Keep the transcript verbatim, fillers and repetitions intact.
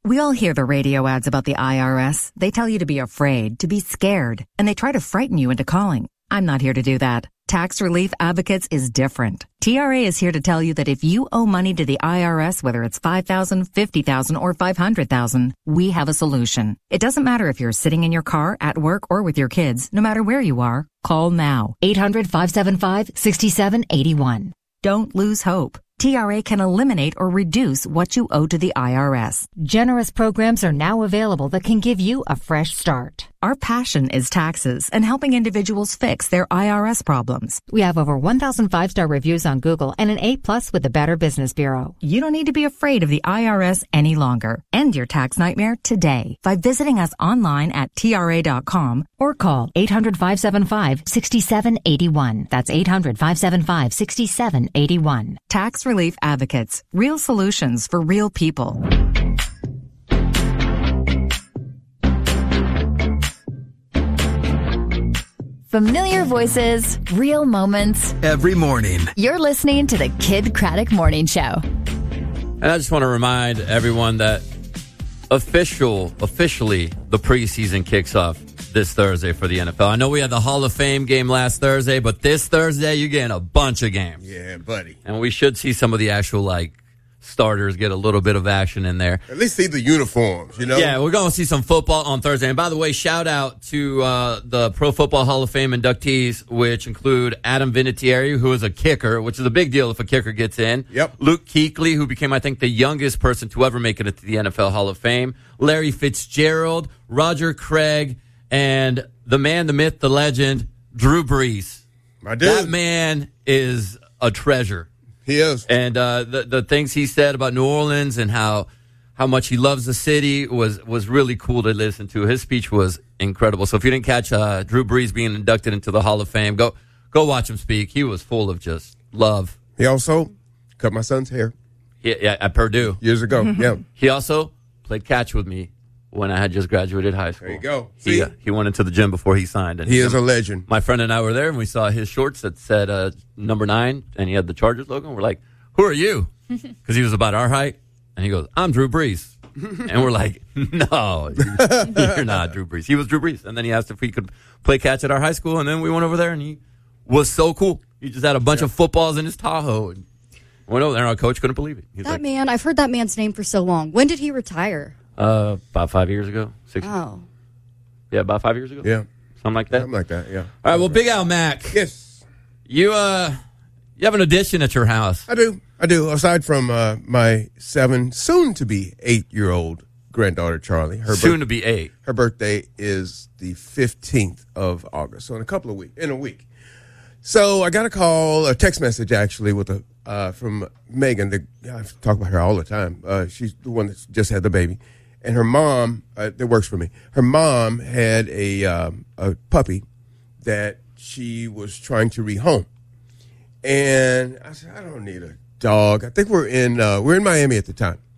We all hear the radio ads about the I R S. They tell you to be afraid, to be scared, and they try to frighten you into calling. I'm not here to do that. Tax Relief Advocates is different. T R A is here to tell you that if you owe money to the I R S, whether it's five thousand dollars, fifty thousand dollars, or five hundred thousand dollars, we have a solution. It doesn't matter if you're sitting in your car, at work, or with your kids. No matter where you are, call now. eight hundred, five seven five, six seven eight one. Don't lose hope. T R A can eliminate or reduce what you owe to the I R S. Generous programs are now available that can give you a fresh start. Our passion is taxes and helping individuals fix their I R S problems. We have over one thousand five-star reviews on Google and an A plus with the Better Business Bureau. You don't need to be afraid of the I R S any longer. End your tax nightmare today by visiting us online at T R A dot com or call eight hundred, five seven five, six seven eight one. That's eight hundred, five seven five, six seven eight one. Tax Relief Advocates. Real solutions for real people. Familiar voices, real moments. Every morning. You're listening to the Kid Craddock Morning Show. And I just want to remind everyone that official, officially, the preseason kicks off this Thursday for the N F L. I know we had the Hall of Fame game last Thursday, but this Thursday, you're getting a bunch of games. Yeah, buddy. And we should see some of the actual, like, starters get a little bit of action in there. At least see the uniforms, you know? Yeah, we're going to see some football on Thursday. And by the way, shout out to uh, the Pro Football Hall of Fame inductees, which include Adam Vinatieri, who is a kicker, which is a big deal if a kicker gets in. Yep. Luke Kuechly, who became, I think, the youngest person to ever make it into the N F L Hall of Fame. Larry Fitzgerald, Roger Craig, and the man, the myth, the legend, Drew Brees. My dude. That man is a treasure. He is. And uh, the the things he said about New Orleans and how how much he loves the city was was really cool to listen to. His speech was incredible. So if you didn't catch uh, Drew Brees being inducted into the Hall of Fame, go go watch him speak. He was full of just love. He also cut my son's hair. Yeah, yeah at Purdue. Years ago, yeah. He also played catch with me when I had just graduated high school. There you go. He, uh, he went into the gym before he signed. And he is a legend. My friend and I were there, and we saw his shorts that said uh, number nine, and he had the Chargers logo. And we're like, who are you? Because he was about our height. And he goes, I'm Drew Brees. And we're like, no, you're not Drew Brees. He was Drew Brees. And then he asked if we could play catch at our high school, and then we went over there, and he was so cool. He just had a bunch yeah. of footballs in his Tahoe. And went over there, and our coach couldn't believe it. He's that like, man, I've heard that man's name for so long. When did he retire? Uh, about five years ago. Six. Oh. Yeah, about five years ago. Yeah. Something like that. Something like that, yeah. All right, well, Big Al Mack. Yes. You, uh, you have an addition at your house. I do. I do. Aside from uh, my seven, soon-to-be eight-year-old granddaughter, Charlie. Her soon birth- to be eight. Her birthday is the fifteenth of August, so in a couple of weeks, in a week. So I got a call, a text message, actually, with a uh, from Megan. The, I talk about her all the time. Uh, she's the one that just had the baby. And her mom, uh, that works for me, her mom had a um, a puppy that she was trying to rehome. And I said, I don't need a dog. I think we're in uh, we're in Miami at the time.